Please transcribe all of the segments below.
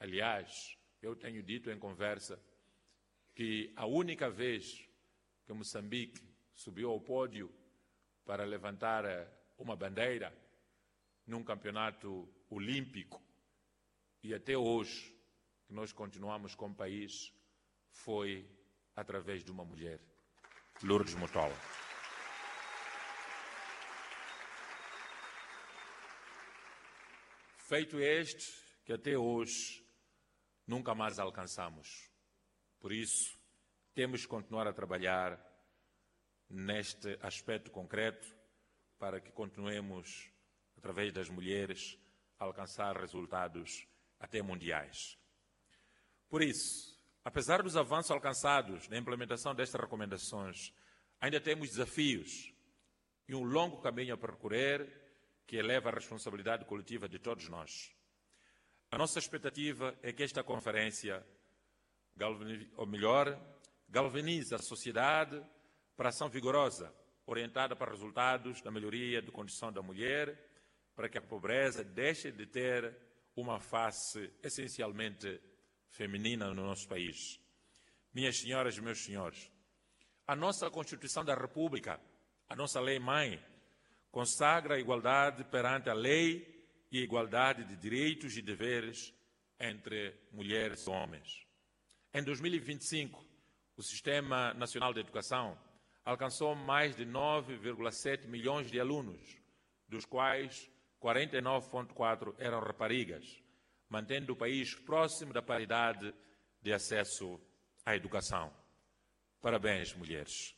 Aliás, eu tenho dito em conversa que a única vez que Moçambique subiu ao pódio para levantar uma bandeira num campeonato olímpico, e até hoje que nós continuamos como país, foi através de uma mulher, Lourdes Motola. Feito este que até hoje nunca mais alcançamos. Por isso, temos que continuar a trabalhar neste aspecto concreto para que continuemos, através das mulheres, a alcançar resultados até mundiais. Por isso, apesar dos avanços alcançados na implementação destas recomendações, ainda temos desafios e um longo caminho a percorrer que eleva a responsabilidade coletiva de todos nós. A nossa expectativa é que esta conferência, galvanize a sociedade para ação vigorosa, orientada para resultados da melhoria da condição da mulher, para que a pobreza deixe de ter uma face essencialmente feminina no nosso país. Minhas senhoras e meus senhores, a nossa Constituição da República, a nossa lei-mãe, consagra a igualdade perante a lei e a igualdade de direitos e deveres entre mulheres e homens. Em 2025, o Sistema Nacional de Educação alcançou mais de 9,7 milhões de alunos, dos quais 49,4 eram raparigas, mantendo o país próximo da paridade de acesso à educação. Parabéns, mulheres.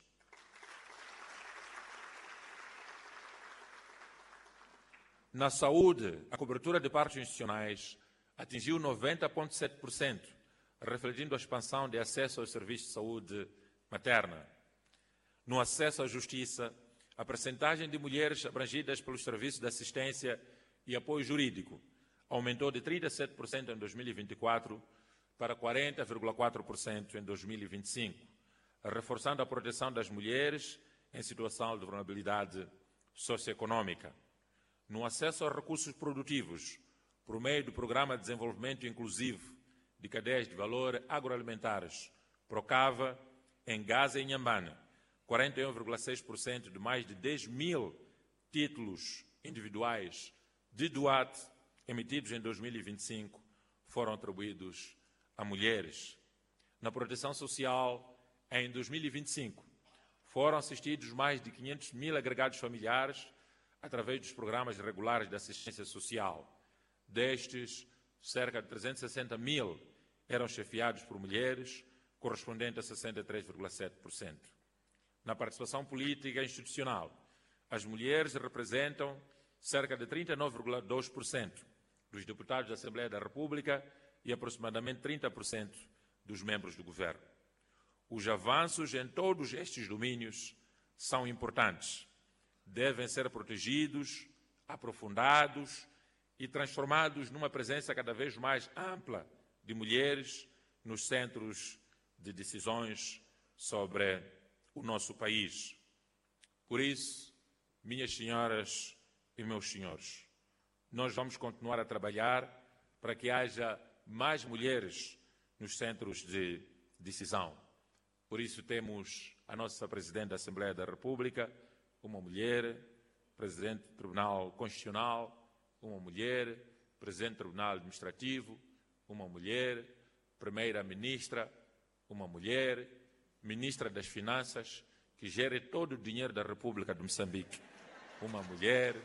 Na saúde, a cobertura de partos institucionais atingiu 90,7%, refletindo a expansão de acesso aos serviços de saúde materna. No acesso à justiça, a percentagem de mulheres abrangidas pelos serviços de assistência e apoio jurídico aumentou de 37% em 2024 para 40,4% em 2025, reforçando a proteção das mulheres em situação de vulnerabilidade socioeconômica. No acesso a recursos produtivos, por meio do Programa de Desenvolvimento Inclusivo de Cadeias de Valor Agroalimentares, PROCAVA, em Gaza e Inhambane, 41,6% de mais de 10 mil títulos individuais de DUAT emitidos em 2025 foram atribuídos a mulheres. Na proteção social, em 2025, foram assistidos mais de 500 mil agregados familiares através dos programas regulares de assistência social. Destes, cerca de 360 mil eram chefiados por mulheres, correspondente a 63,7%. Na participação política e institucional, as mulheres representam cerca de 39,2% dos deputados da Assembleia da República e aproximadamente 30% dos membros do governo. Os avanços em todos estes domínios são importantes. Devem ser protegidos, aprofundados e transformados numa presença cada vez mais ampla de mulheres nos centros de decisões sobre o nosso país. Por isso, minhas senhoras e meus senhores, nós vamos continuar a trabalhar para que haja mais mulheres nos centros de decisão. Por isso temos a nossa Presidente da Assembleia da República, uma mulher, Presidente do Tribunal Constitucional, uma mulher, Presidente do Tribunal Administrativo, uma mulher, Primeira-Ministra, uma mulher, Ministra das Finanças, que gere todo o dinheiro da República de Moçambique, uma mulher,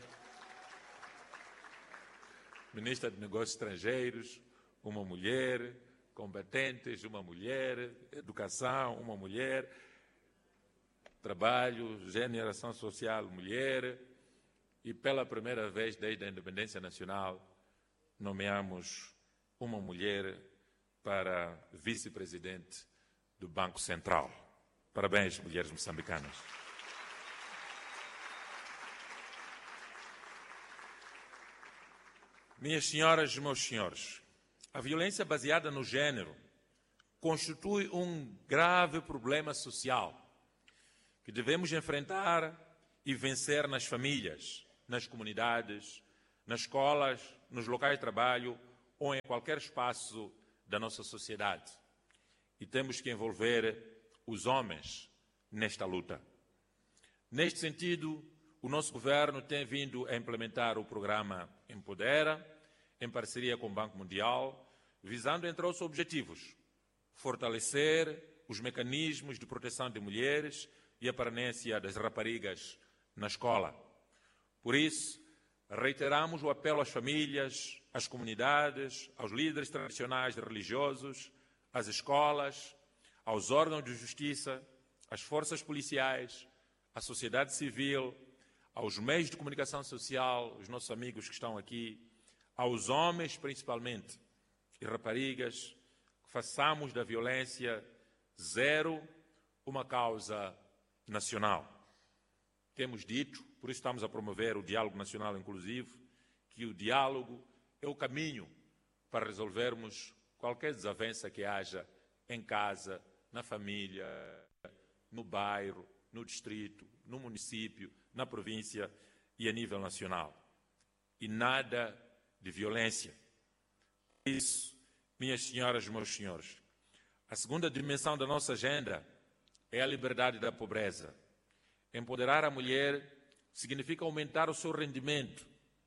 Ministra de Negócios Estrangeiros, uma mulher, combatentes, uma mulher, educação, uma mulher, trabalho, geração social, mulher, e pela primeira vez desde a independência nacional, nomeamos uma mulher para vice-presidente do Banco Central. Parabéns, mulheres moçambicanas. Minhas senhoras e meus senhores, a violência baseada no género constitui um grave problema social que devemos enfrentar e vencer nas famílias, nas comunidades, nas escolas, nos locais de trabalho, ou em qualquer espaço da nossa sociedade. E temos que envolver os homens nesta luta. Neste sentido, o nosso governo tem vindo a implementar o programa Empodera, em parceria com o Banco Mundial, visando, entre outros objetivos, fortalecer os mecanismos de proteção de mulheres e a permanência das raparigas na escola. Por isso, reiteramos o apelo às famílias, às comunidades, aos líderes tradicionais e religiosos, às escolas, aos órgãos de justiça, às forças policiais, à sociedade civil, aos meios de comunicação social, os nossos amigos que estão aqui, aos homens principalmente e raparigas, que façamos da violência zero uma causa nacional. Temos dito, por isso estamos a promover o diálogo nacional inclusivo, que o diálogo é o caminho para resolvermos qualquer desavença que haja em casa, na família, no bairro, no distrito, no município, na província e a nível nacional. E nada de violência. Por isso, minhas senhoras e meus senhores, a segunda dimensão da nossa agenda é a liberdade da pobreza. Empoderar a mulher significa aumentar o seu rendimento,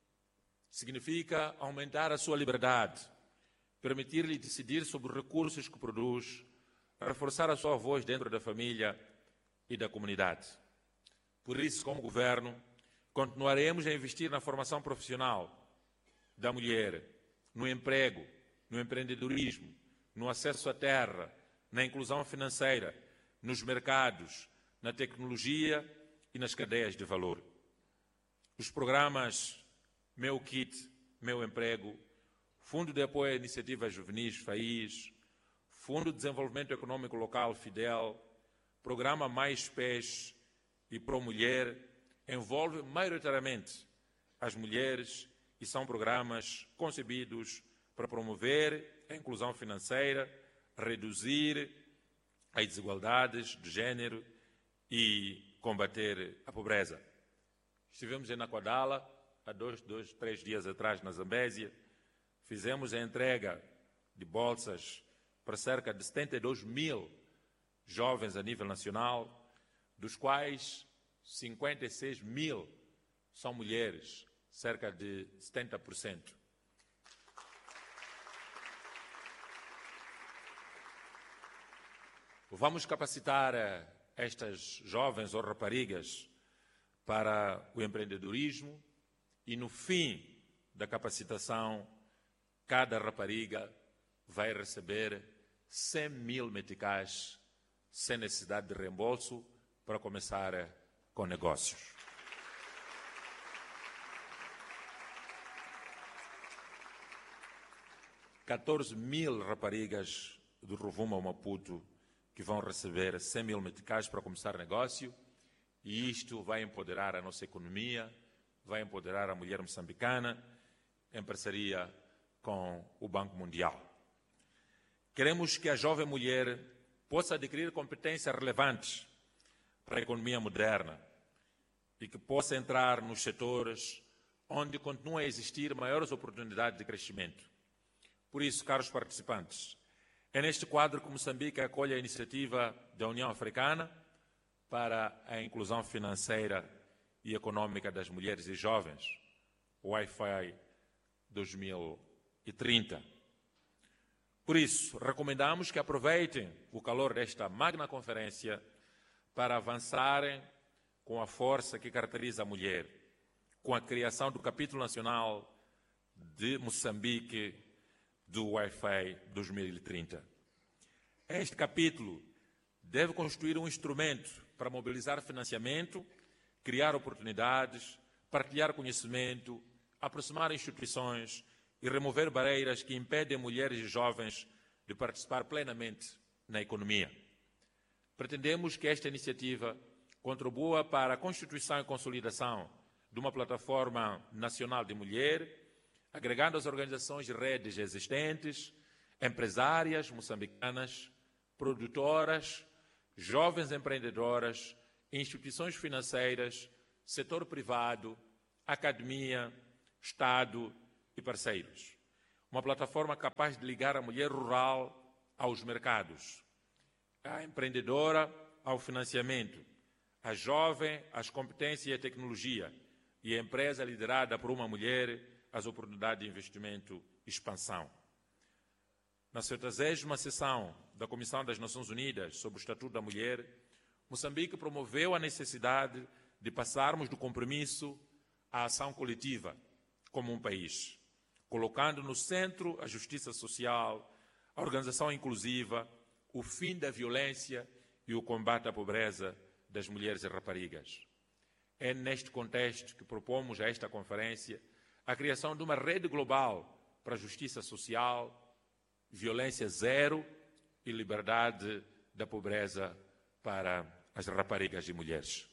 significa aumentar a sua liberdade, permitir-lhe decidir sobre os recursos que produz, reforçar a sua voz dentro da família e da comunidade. Por isso, como governo, continuaremos a investir na formação profissional da mulher, no emprego, no empreendedorismo, no acesso à terra, na inclusão financeira, nos mercados, na tecnologia e nas cadeias de valor. Os programas Meu Kit, Meu Emprego, Fundo de Apoio a Iniciativas Juvenis, FAIS, Fundo de Desenvolvimento Econômico Local, FIDEL, Programa Mais Pés e Pro Mulher, envolvem maioritariamente as mulheres e são programas concebidos para promover a inclusão financeira, reduzir as desigualdades de género e combater a pobreza. Estivemos em Naquadala há 3 dias atrás, na Zambésia, fizemos a entrega de bolsas para cerca de 72 mil jovens a nível nacional, dos quais 56 mil são mulheres, cerca de 70%. Vamos capacitar estas jovens ou raparigas para o empreendedorismo e, no fim da capacitação, cada rapariga vai receber 100 mil meticais sem necessidade de reembolso para começar com negócios. $14 mil raparigas do Rovuma ao Maputo que vão receber 100 mil meticais para começar negócio, e isto vai empoderar a nossa economia, vai empoderar a mulher moçambicana, em parceria com o Banco Mundial. Queremos que a jovem mulher possa adquirir competências relevantes para a economia moderna e que possa entrar nos setores onde continuam a existir maiores oportunidades de crescimento. Por isso, caros participantes, é neste quadro que Moçambique acolhe a iniciativa da União Africana para a inclusão financeira e econômica das mulheres e jovens, o Wi-Fi 2030. Por isso, recomendamos que aproveitem o calor desta magna conferência para avançarem com a força que caracteriza a mulher, com a criação do capítulo nacional de Moçambique do Wi-Fi 2030. Este capítulo deve constituir um instrumento para mobilizar financiamento, criar oportunidades, partilhar conhecimento, aproximar instituições e remover barreiras que impedem mulheres e jovens de participar plenamente na economia. Pretendemos que esta iniciativa contribua para a constituição e consolidação de uma plataforma nacional de mulher, agregando as organizações e redes existentes, empresárias moçambicanas, produtoras, jovens empreendedoras, instituições financeiras, setor privado, academia, Estado e parceiros. uma plataforma capaz de ligar a mulher rural aos mercados, a empreendedora ao financiamento, a jovem às competências e à tecnologia e a empresa liderada por uma mulher às oportunidades de investimento e expansão. Na 70ª sessão da Comissão das Nações Unidas sobre o Estatuto da Mulher, Moçambique promoveu a necessidade de passarmos do compromisso à ação coletiva como um país, colocando no centro a justiça social, a organização inclusiva, o fim da violência e o combate à pobreza das mulheres e raparigas. É neste contexto que propomos a esta conferência a criação de uma rede global para a justiça social, violência zero e liberdade da pobreza para as raparigas e mulheres.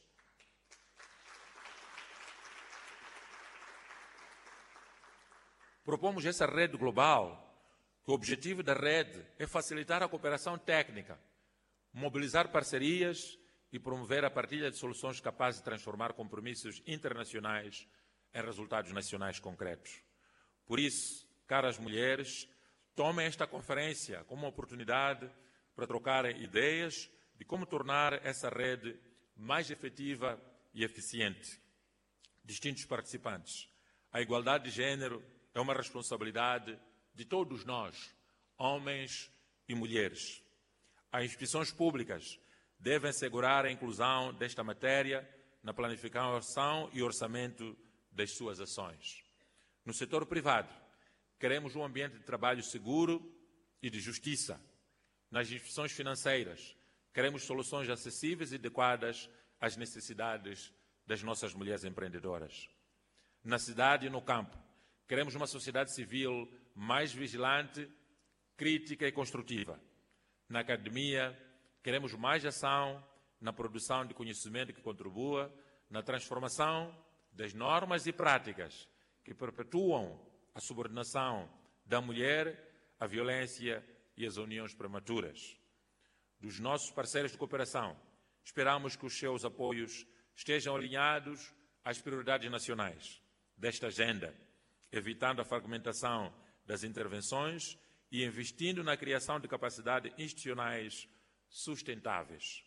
Propomos essa rede global, que o objetivo da rede é facilitar a cooperação técnica, mobilizar parcerias e promover a partilha de soluções capazes de transformar compromissos internacionais em resultados nacionais concretos. Por isso, caras mulheres, tomem esta conferência como uma oportunidade para trocarem ideias de como tornar essa rede mais efetiva e eficiente. Distintos participantes, a igualdade de género é uma responsabilidade de todos nós, homens e mulheres. As instituições públicas devem assegurar a inclusão desta matéria na planificação e orçamento das suas ações. No setor privado, queremos um ambiente de trabalho seguro e de justiça. Nas instituições financeiras, queremos soluções acessíveis e adequadas às necessidades das nossas mulheres empreendedoras. Na cidade e no campo, queremos uma sociedade civil mais vigilante, crítica e construtiva. Na academia, queremos mais ação na produção de conhecimento que contribua na transformação das normas e práticas que perpetuam a subordinação da mulher, a violência e as uniões prematuras. Dos nossos parceiros de cooperação, esperamos que os seus apoios estejam alinhados às prioridades nacionais desta agenda, evitando a fragmentação das intervenções e investindo na criação de capacidades institucionais sustentáveis.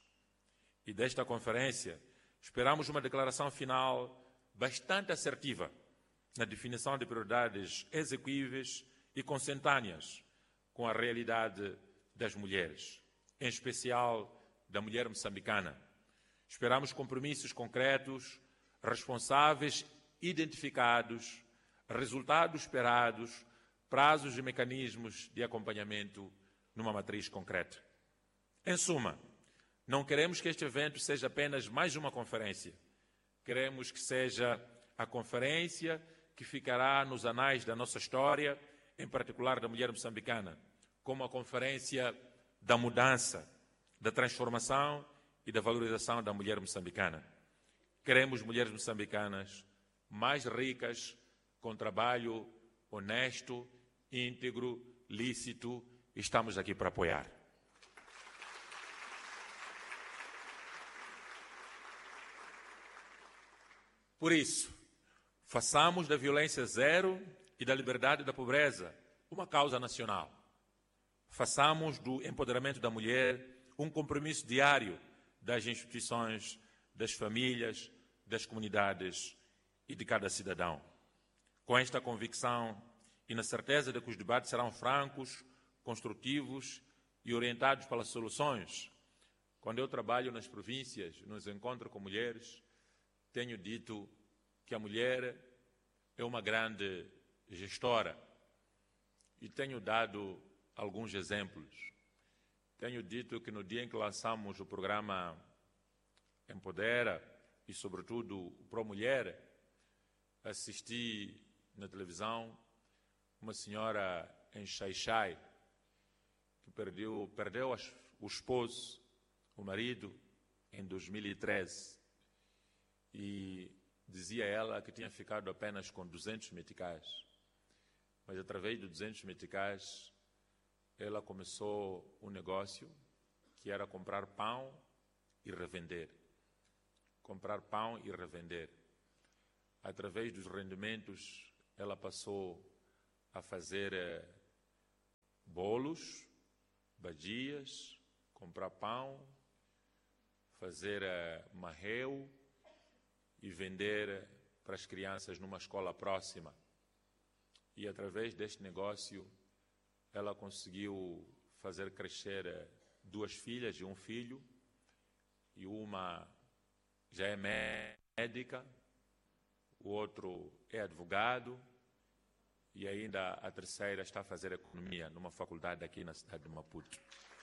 E desta conferência, esperamos uma declaração final bastante assertiva na definição de prioridades execuíveis e consentâneas com a realidade das mulheres, em especial da mulher moçambicana. Esperamos compromissos concretos, responsáveis, identificados, resultados esperados, prazos e mecanismos de acompanhamento numa matriz concreta. Em suma, não queremos que este evento seja apenas mais uma conferência. Queremos que seja a conferência que ficará nos anais da nossa história, em particular da mulher moçambicana, como a conferência da mudança, da transformação e da valorização da mulher moçambicana. Queremos mulheres moçambicanas mais ricas, com trabalho honesto, íntegro, lícito, e estamos aqui para apoiar. Por isso, façamos da violência zero e da liberdade da pobreza uma causa nacional. Façamos do empoderamento da mulher um compromisso diário das instituições, das famílias, das comunidades e de cada cidadão. Com esta convicção e na certeza de que os debates serão francos, construtivos e orientados pelas soluções, quando eu trabalho nas províncias, nos encontros com mulheres, tenho dito que a mulher é uma grande gestora e tenho dado alguns exemplos. Tenho dito que no dia em que lançamos o programa Empodera e, sobretudo, o Pro Mulher, assisti na televisão uma senhora em Xai-Xai que perdeu o esposo, o marido, em 2013. E dizia ela que tinha ficado apenas com 200 meticais. Mas, através de 200 meticais, ela começou um negócio que era comprar pão e revender. Comprar pão e revender. Através dos rendimentos, ela passou a fazer bolos, badias, comprar pão, fazer marreu e vender para as crianças numa escola próxima. E através deste negócio, ela conseguiu fazer crescer 2 filhas e 1 filho, e uma já é médica, o outro é advogado, e ainda a terceira está a fazer economia numa faculdade aqui na cidade de Maputo.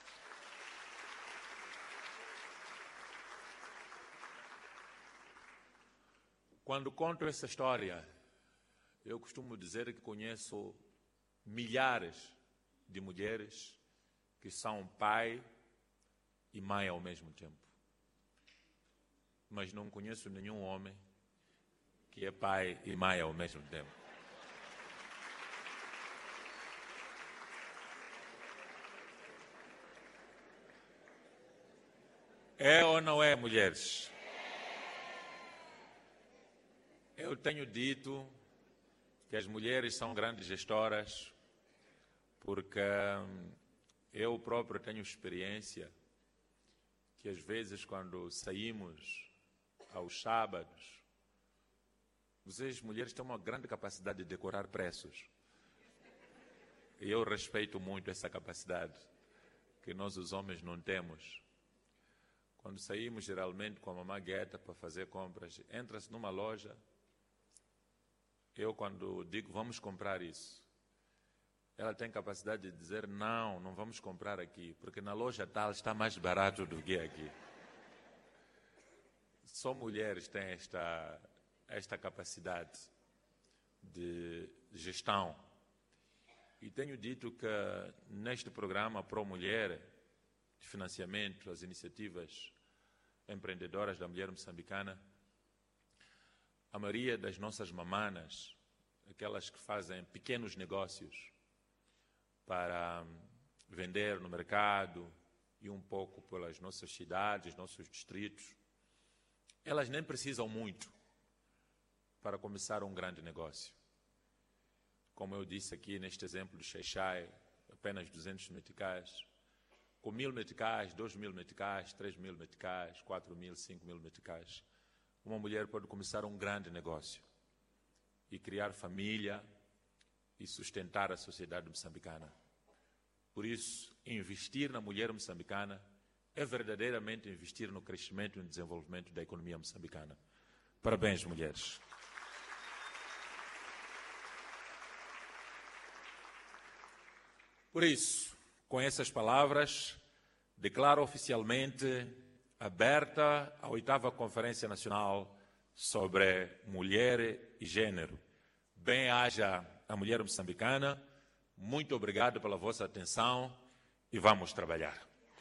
Quando conto essa história, eu costumo dizer que conheço milhares de mulheres que são pai e mãe ao mesmo tempo. Mas não conheço nenhum homem que é pai e mãe ao mesmo tempo. É ou não é, mulheres? Eu tenho dito que as mulheres são grandes gestoras porque eu próprio tenho experiência que às vezes quando saímos aos sábados, vocês mulheres têm uma grande capacidade de decorar preços. E eu respeito muito essa capacidade que nós os homens não temos. Quando saímos geralmente com a mamã Gueta para fazer compras, entra-se numa loja, eu quando digo vamos comprar isso, ela tem capacidade de dizer não vamos comprar aqui, porque na loja tal está mais barato do que aqui. Só mulheres têm esta capacidade de gestão. E tenho dito que neste programa Pro Mulher, de financiamento às iniciativas empreendedoras da mulher moçambicana, a maioria das nossas mamanas, aquelas que fazem pequenos negócios para vender no mercado e um pouco pelas nossas cidades, nossos distritos, elas nem precisam muito para começar um grande negócio. Como eu disse aqui neste exemplo do Xai-Xai, apenas 200 meticais, com 1.000 meticais, 2.000 meticais, 3.000 meticais, 4.000, 5.000 meticais, uma mulher pode começar um grande negócio e criar família e sustentar a sociedade moçambicana. Por isso, investir na mulher moçambicana é verdadeiramente investir no crescimento e no desenvolvimento da economia moçambicana. Parabéns, mulheres. Por isso, com essas palavras, declaro oficialmente aberta a 8ª Conferência Nacional sobre Mulher e Gênero. Bem-haja a mulher moçambicana, muito obrigado pela vossa atenção e vamos trabalhar.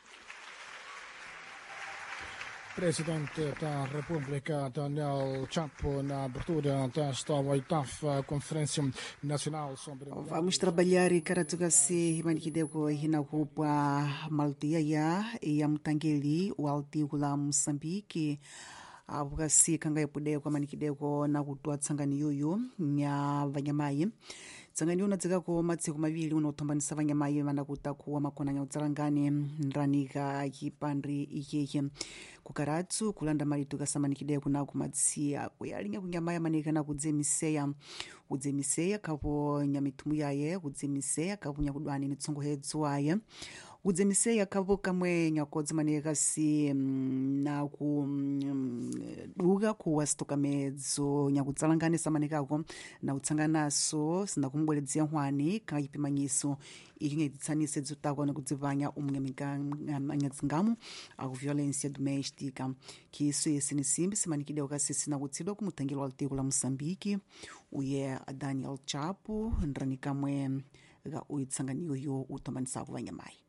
Presidente da República, Daniel Chapo, na abertura desta 8ª Conferência Nacional sobre... Vamos trabalhar e karatugasi imanikideko hinakupwa maltia ya mtangeli wa altigo la Moçambique abukasi kanga yapudeko amanikideko na kutwa tsangani yuyu nya vanyamayi tsangani una dzikako matsiku mavili unothambanisa vanyamayi vanakutakuwa makona nya udzalangani nranika yipandri iyeye kukaratsu kulanda malitu kasamanikideko na kumatsiya kuyalinya kunyamaya manika na kudzemiseya kapo nyamitumu yaye kudzemiseya kapo nyakudwani ni tsongohedzo aye kudzemiseya kapo kamwe nyakodzi manekasi na kuduka kuwasitokamedzo nyakutsalanganisa manikako na utsanganaso sinakumbweledzia nhwani kayipimanyiso iyo nyayititsanise dzotakwa na kudzivanya umnyamingamanyazingamu aku violência doméstica que isso esse nisimbi simanikideo kasi sinakutsidwa kumutangelo wa alteko la Moçambique uye Daniel Chapo nranikamwe ga uitsanganiyo yo utombanisako vanyamayi.